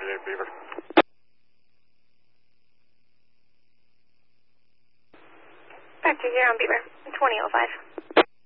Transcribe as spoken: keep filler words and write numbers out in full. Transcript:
eight Beaver. Back to zero on Beaver, twenty oh five.